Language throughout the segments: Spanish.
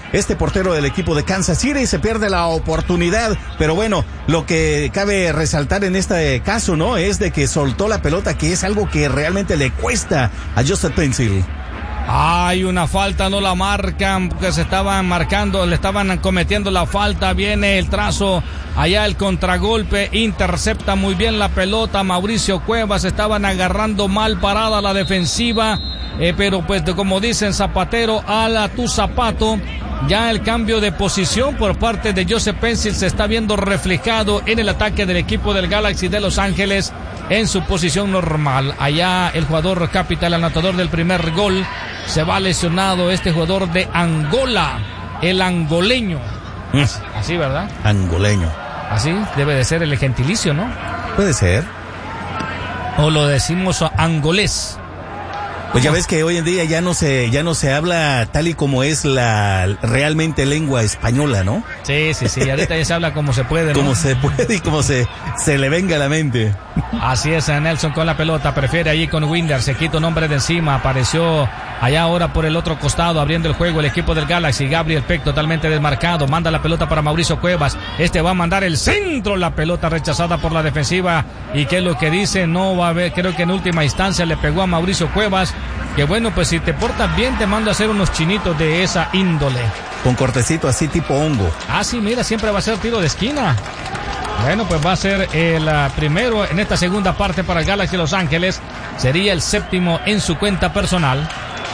este portero del equipo de Kansas City, se pierde la oportunidad, pero bueno, lo que cabe resaltar en este caso, ¿no? Es de que soltó la pelota, que es algo que realmente le cuesta a Joseph Pencil. Hay una falta, no la marcan, porque se estaban marcando, le estaban cometiendo la falta, viene el trazo, allá el contragolpe, intercepta muy bien la pelota, Mauricio Cuevas, estaban agarrando mal parada la defensiva, pero pues como dicen Zapatero, ala tu zapato, ya el cambio de posición por parte de Joseph Pencil se está viendo reflejado en el ataque del equipo del Galaxy de Los Ángeles en su posición normal. Allá el jugador capital, anotador del primer gol, se va lesionado este jugador de Angola, el angoleño. Así, ¿verdad? Angoleño. Así debe de ser el gentilicio, ¿no? Puede ser. O lo decimos angolés. Pues ya ves que hoy en día ya no se habla tal y como es la realmente lengua española, ¿no? Sí, ahorita ya se habla como se puede, ¿no? Como se puede y como se le venga a la mente. Así es, Nelson con la pelota, prefiere allí con Winder, se quita un hombre de encima, apareció allá ahora por el otro costado, abriendo el juego el equipo del Galaxy, Gabriel Peck totalmente desmarcado, manda la pelota para Mauricio Cuevas, este va a mandar el centro, la pelota rechazada por la defensiva, y qué es lo que dice, no va a haber, creo que en última instancia le pegó a Mauricio Cuevas, que bueno, pues si te portas bien te mando a hacer unos chinitos de esa índole. Con cortecito así tipo hongo. Ah, sí, mira, siempre va a ser tiro de esquina. Bueno, pues va a ser el primero en esta segunda parte para el Galaxy Los Ángeles. Sería el séptimo en su cuenta personal.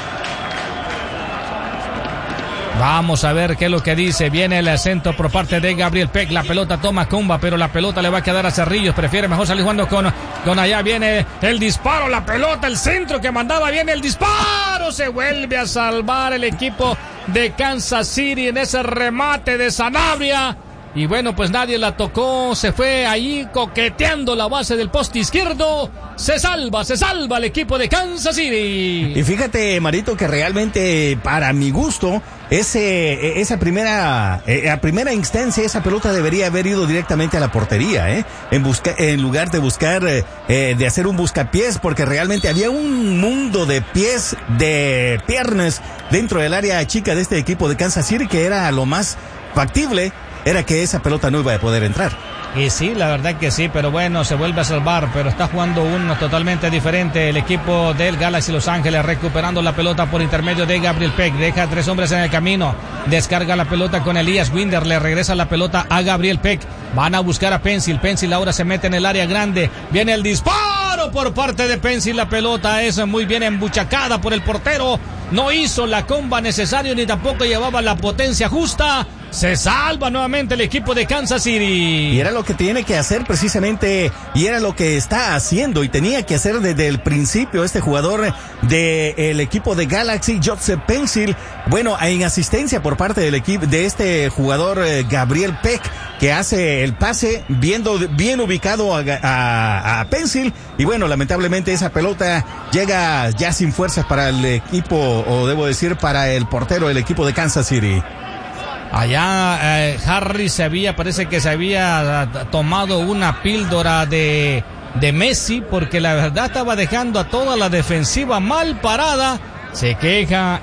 Vamos a ver qué es lo que dice. Viene el acento por parte de Gabriel Peck. La pelota toma Comba, pero la pelota le va a quedar a Cerrillos. Prefiere mejor salir jugando con allá. Viene el disparo, la pelota, el centro que mandaba. Viene el disparo. Se vuelve a salvar el equipo de Kansas City en ese remate de Sanabria. Y bueno, pues nadie la tocó, se fue ahí coqueteando la base del poste izquierdo. Se salva el equipo de Kansas City. Y fíjate, Marito, que realmente para mi gusto, a primera instancia, esa pelota debería haber ido directamente a la portería, en lugar de buscar, de hacer un buscapiés, porque realmente había un mundo de pies, de piernas dentro del área chica de este equipo de Kansas City, que era lo más factible. Era que esa pelota no iba a poder entrar. Y sí, la verdad que sí, pero bueno, se vuelve a salvar, pero está jugando uno totalmente diferente. El equipo del Galaxy Los Ángeles recuperando la pelota por intermedio de Gabriel Peck. Deja 3 hombres en el camino. Descarga la pelota con Elías Winder. Le regresa la pelota a Gabriel Peck. Van a buscar a Pencil. Pencil ahora se mete en el área grande. Viene el disparo por parte de Pencil. La pelota es muy bien embuchacada por el portero. No hizo la comba necesaria ni tampoco llevaba la potencia justa. Se salva nuevamente el equipo de Kansas City. Y era lo que tiene que hacer precisamente, y era lo que está haciendo y tenía que hacer desde el principio este jugador del equipo de Galaxy, Joseph Pencil. Bueno, en asistencia por parte del equipo de este jugador Gabriel Peck, que hace el pase viendo bien ubicado a Pencil. Y bueno, lamentablemente esa pelota llega ya sin fuerzas para el equipo, o debo decir para el portero del equipo de Kansas City. Allá Harry parece que se había tomado una píldora de Messi, porque la verdad estaba dejando a toda la defensiva mal parada. Se queja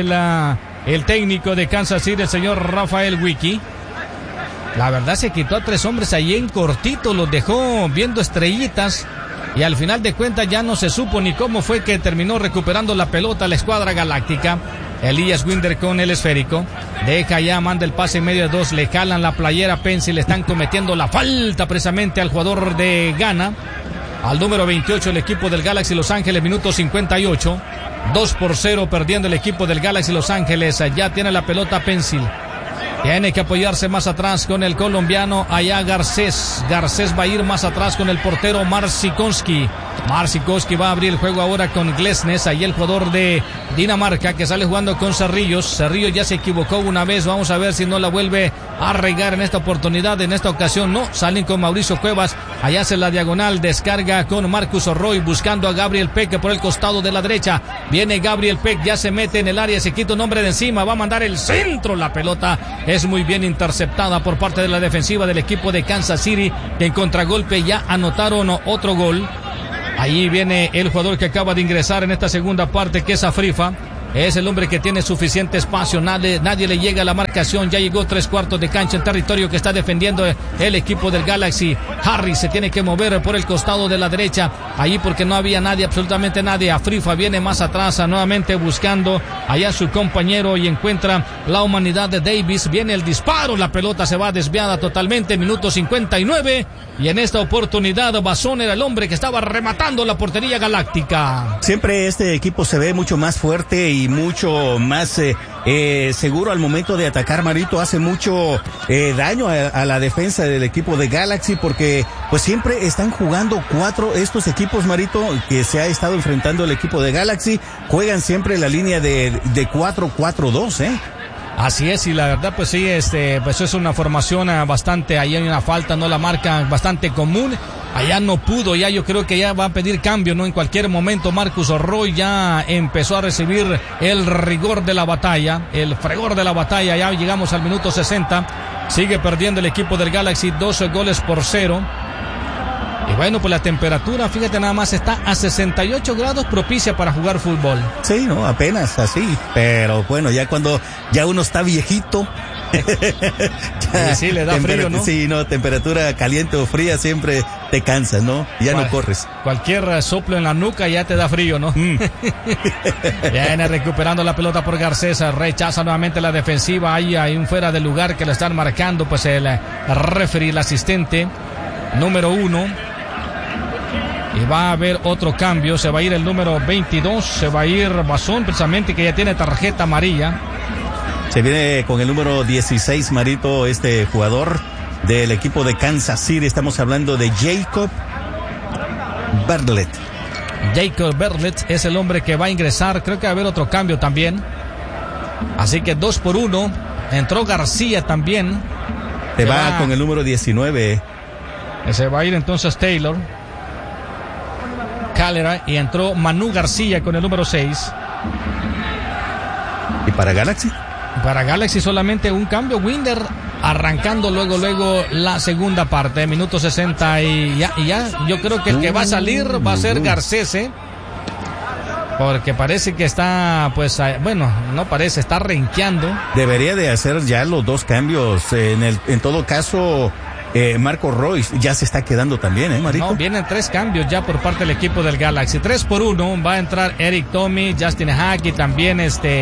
el técnico de Kansas City, el señor Rafael Wiki. La verdad se quitó a 3 hombres ahí en cortito, los dejó viendo estrellitas. Y al final de cuentas ya no se supo ni cómo fue que terminó recuperando la pelota la escuadra galáctica. Elías Winder con el esférico. Deja ya, manda el pase en medio de 2. Le jalan la playera Pencil. Le están cometiendo la falta precisamente al jugador de Ghana. Al número 28 el equipo del Galaxy Los Ángeles, minuto 58. 2-0 perdiendo el equipo del Galaxy Los Ángeles. Ya tiene la pelota Pencil. Tiene que apoyarse más atrás con el colombiano allá Garcés. Garcés va a ir más atrás con el portero Marcinkowski. Marcinkowski va a abrir el juego ahora con Glesnes. Ahí el jugador de Dinamarca que sale jugando con Cerrillos. Cerrillos ya se equivocó una vez. Vamos a ver si no la vuelve a regar en esta oportunidad. En esta ocasión no. Salen con Mauricio Cuevas. Allá hace la diagonal. Descarga con Marcus Orroy buscando a Gabriel Peck por el costado de la derecha. Viene Gabriel Peck. Ya se mete en el área. Se quita un hombre de encima. Va a mandar el centro. La pelota es muy bien interceptada por parte de la defensiva del equipo de Kansas City, que en contragolpe ya anotaron otro gol. Ahí viene el jugador que acaba de ingresar en esta segunda parte, que es Afrifa. Es el hombre que tiene suficiente espacio, nadie le llega a la marcación. Ya llegó 3/4 de cancha en territorio que está defendiendo el equipo del Galaxy. Harris se tiene que mover por el costado de la derecha, ahí porque no había nadie, absolutamente nadie. Afrifa viene más atrás, nuevamente buscando allá a su compañero y encuentra la humanidad de Davis. Viene el disparo, la pelota se va desviada totalmente, minuto 59. Y en esta oportunidad Bazón era el hombre que estaba rematando la portería galáctica. Siempre este equipo se ve mucho más fuerte y mucho más seguro al momento de atacar, Marito. Hace mucho daño a la defensa del equipo de Galaxy, porque pues siempre están jugando estos equipos, Marito, que se ha estado enfrentando el equipo de Galaxy. Juegan siempre la línea de 4-4-2, Así es, y la verdad pues sí, pues es una formación bastante, ahí hay una falta, no la marca, bastante común. Allá no pudo, ya yo creo que ya va a pedir cambio, ¿no? En cualquier momento Marcus Roy ya empezó a recibir el rigor de la batalla, el fregor de la batalla. Ya llegamos al minuto 60, sigue perdiendo el equipo del Galaxy 2-0. Y bueno, pues la temperatura, fíjate nada más, está a 68 grados, propicia para jugar fútbol. Sí, no, apenas así, pero bueno, ya cuando ya uno está viejito. Sí, le da frío, ¿no? Sí, no, temperatura caliente o fría siempre te cansas, ¿no? Ya no corres. Cualquier soplo en la nuca ya te da frío, ¿no? Viene recuperando la pelota por Garcés, rechaza nuevamente la defensiva, ahí hay un fuera de lugar que lo están marcando, pues el referee, el asistente número 1. Y va a haber otro cambio, se va a ir el número 22, se va a ir Bazón, precisamente, que ya tiene tarjeta amarilla. Se viene con el número 16, Marito, este jugador del equipo de Kansas City. Estamos hablando de Jacob Berlet. Jacob Berlet es el hombre que va a ingresar, creo que va a haber otro cambio también. Así que 2-1, entró García también. Se va con el número 19. Se va a ir entonces Taylor Calera y entró Manu García con el número 6. ¿Y para Galaxy? Para Galaxy solamente un cambio, Winder arrancando luego la segunda parte, minuto 60 y ya yo creo que el que va a salir va a ser Garcés, porque parece que está, pues, bueno, no parece, está renqueando. Debería de hacer ya los dos cambios, en todo caso. Marco Royce ya se está quedando también, Marito. No, vienen 3 cambios ya por parte del equipo del Galaxy. 3-1, va a entrar Eric Tommy, Justin Hack y también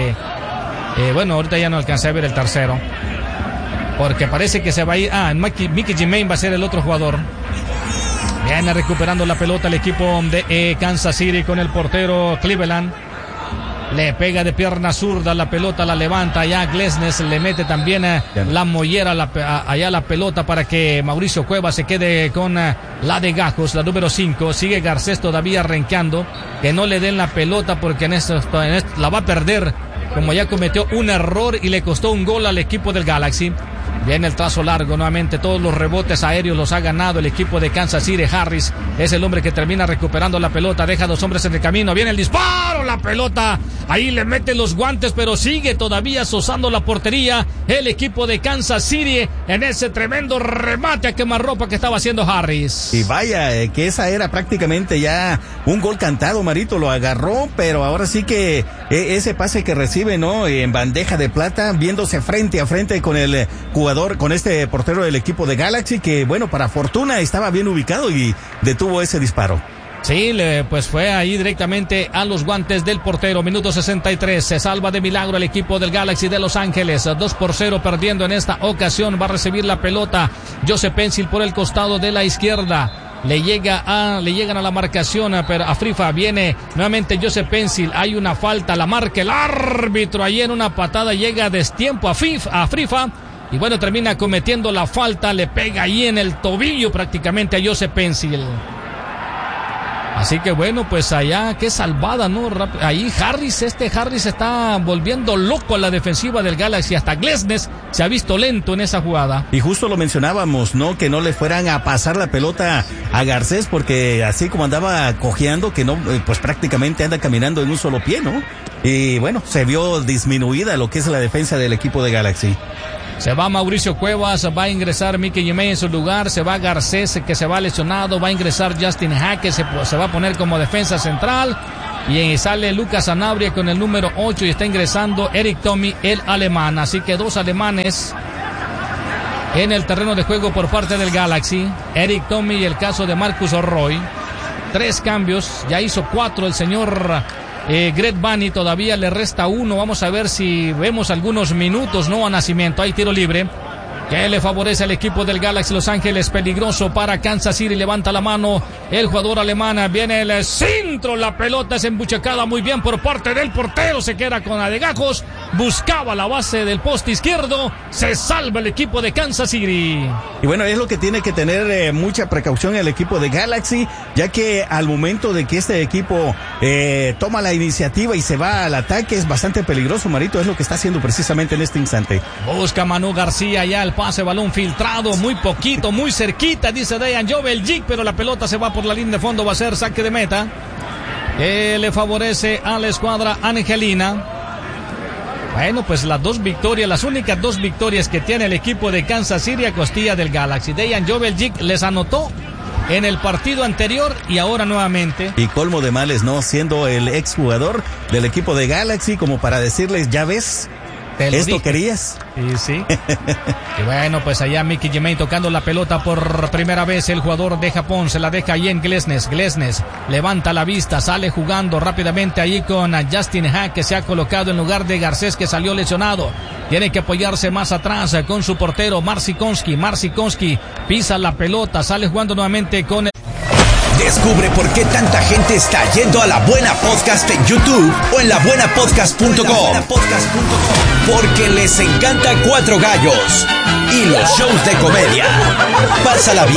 bueno, ahorita ya no alcancé a ver el tercero, porque parece que se va a ir, Mickey Jermaine va a ser el otro jugador. Viene recuperando la pelota el equipo de Kansas City con el portero Cleveland. Le pega de pierna zurda, la pelota la levanta, allá Glesnes le mete también la mollera allá la pelota para que Mauricio Cuevas se quede con la de Gajos, la número 5. Sigue Garcés todavía renqueando, que no le den la pelota porque en esto la va a perder, como ya cometió un error y le costó un gol al equipo del Galaxy. Viene el trazo largo nuevamente, todos los rebotes aéreos los ha ganado el equipo de Kansas City. Harris es el hombre que termina recuperando la pelota, deja 2 hombres en el camino, viene el disparo, la pelota, ahí le mete los guantes, pero sigue todavía sozando la portería el equipo de Kansas City en ese tremendo remate a quemarropa que estaba haciendo Harris. Y vaya, que esa era prácticamente ya un gol cantado, Marito, lo agarró, pero ahora sí que ese pase que recibe, ¿no? En bandeja de plata, viéndose frente a frente con el jugador, con este portero del equipo de Galaxy, que bueno, para fortuna estaba bien ubicado y detuvo ese disparo. Sí, pues fue ahí directamente a los guantes del portero. Minuto 63, se salva de milagro el equipo del Galaxy de Los Ángeles. 2-0 perdiendo en esta ocasión. Va a recibir la pelota Joseph Pencil por el costado de la izquierda. Le llegan a la marcación, pero a Frifa viene nuevamente Joseph Pencil. Hay una falta, la marca el árbitro. Ahí en una patada llega a destiempo a Frifa. Y bueno, termina cometiendo la falta. Le pega ahí en el tobillo prácticamente a Joseph Pencil. Así que bueno, pues allá, qué salvada, ¿no? Ahí Harris está volviendo loco a la defensiva del Galaxy. Hasta Glesnes se ha visto lento en esa jugada. Y justo lo mencionábamos, ¿no? Que no le fueran a pasar la pelota a Garcés, porque así como andaba cojeando, que no, pues prácticamente anda caminando en un solo pie, ¿no? Y bueno, se vio disminuida lo que es la defensa del equipo de Galaxy. Se va Mauricio Cuevas, va a ingresar Mickey Jermaine en su lugar, se va Garcés, que se va lesionado, va a ingresar Justin Hack, que se va a poner como defensa central. y sale Lucas Sanabria con el número 8 y está ingresando Eric Tommy, el alemán. Así que 2 alemanes en el terreno de juego por parte del Galaxy. Eric Tommy y el caso de Marcus Roy. 3 cambios, ya hizo 4 el señor Greg Vanney, todavía le resta 1. Vamos a ver si vemos algunos minutos, ¿no? A Nacimiento. Hay tiro libre que le favorece al equipo del Galaxy Los Ángeles, peligroso para Kansas City, levanta la mano el jugador alemán, viene el centro, la pelota es embuchacada muy bien por parte del portero, se queda con adegajos, buscaba la base del poste izquierdo, se salva el equipo de Kansas City. Y bueno, es lo que tiene que tener mucha precaución el equipo de Galaxy, ya que al momento de que este equipo toma la iniciativa y se va al ataque, es bastante peligroso, Marito, es lo que está haciendo precisamente en este instante. Busca Manu García ya el pase, balón filtrado, muy poquito, muy cerquita, dice Dejan Joveljic, pero la pelota se va por la línea de fondo, va a ser saque de meta, que le favorece a la escuadra angelina. Bueno, pues las únicas 2 victorias que tiene el equipo de Kansas City a costilla del Galaxy. Dejan Joveljic les anotó en el partido anterior y ahora nuevamente. Y colmo de males, ¿no? Siendo el exjugador del equipo de Galaxy, como para decirles, ya ves, ¿esto dije. ¿Querías? Sí. Y bueno, pues allá Mickey Gemay tocando la pelota por primera vez. El jugador de Japón se la deja ahí en Glesnes. Glesnes levanta la vista, sale jugando rápidamente ahí con Justin Hack, que se ha colocado en lugar de Garcés, que salió lesionado. Tiene que apoyarse más atrás con su portero Marcikonski. Marcikonski pisa la pelota, sale jugando nuevamente con... Descubre por qué tanta gente está yendo a La Buena Podcast en YouTube o en labuenapodcast.com. Porque les encanta Cuatro Gallos y los shows de comedia. Pásala bien.